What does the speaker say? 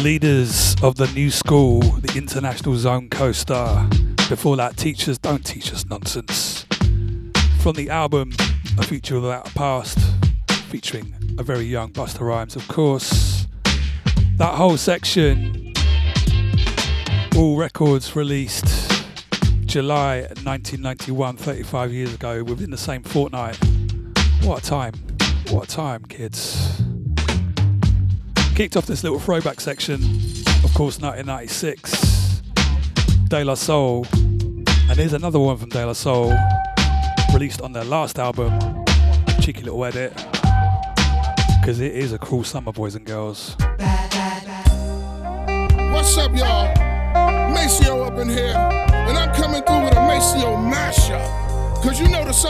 leaders of the new school, the International Zone Coaster. Before that, Teachers Don't Teach Us Nonsense. From the album A Future Without a Past, featuring a very young Busta Rhymes, of course. That whole section, all records released July 1991, 35 years ago, within the same fortnight. What a time. What a time, kids. Kicked off this little throwback section, of course, 1996, De La Soul. And here's another one from De La Soul, released on their last album. Cheeky little edit, because it is a cruel summer, boys and girls. What's up, y'all? Maceo up in here, and I'm coming through with a Maceo mashup. Cause you know the